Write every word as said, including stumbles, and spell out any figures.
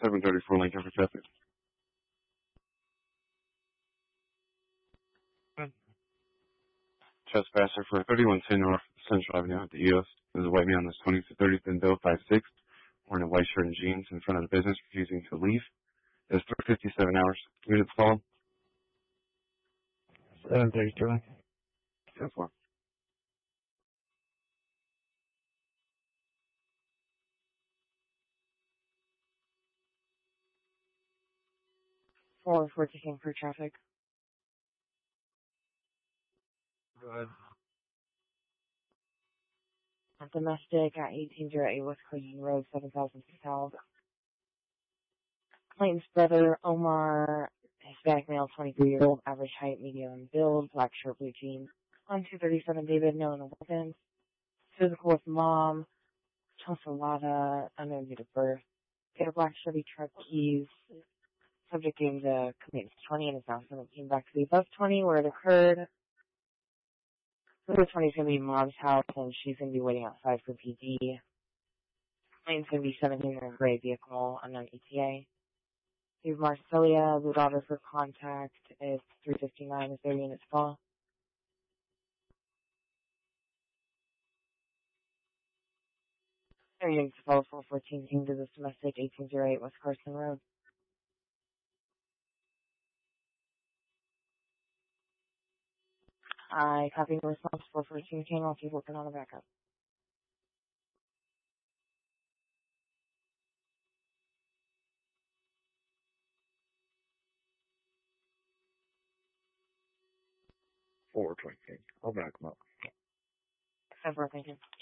seven thirty-four Lincoln for traffic. Trespasser for thirty-one ten North Central Avenue at the E O S. There's a white man on this twentieth to thirtieth in Bill five six, wearing a white shirt and jeans in front of the business, refusing to leave. There's three fifty-seven hours. Units called. seven thirty-two. ten four. four fourteen for traffic. Good. Domestic at eighteen oh eight West Carson Road, seven thousand South. Clayton's brother, Omar, Hispanic male, twenty-three years old, average height, medium build, black shirt, blue jeans. On two thirty-seven David, known in weapons. Physical with mom, Tonsalada, unknown date of birth. Get a black Chevy truck, keys. Subject named uh, commit twenty and is now seventeen, back to the above twenty where it occurred. The twenty is going to be mom's house, and she's going to be waiting outside for P D. Clayton's going to be seventeen in a gray vehicle, unknown E T A. Steve Marcelia, the daughter for contact is three fifty-nine, is their units fall. Their units fall four fourteen, came to this domestic, eighteen oh eight West Carson Road. I copy the response four fourteen, came off, he's working on a backup. four twenty. I'll back him up. Except for thinking.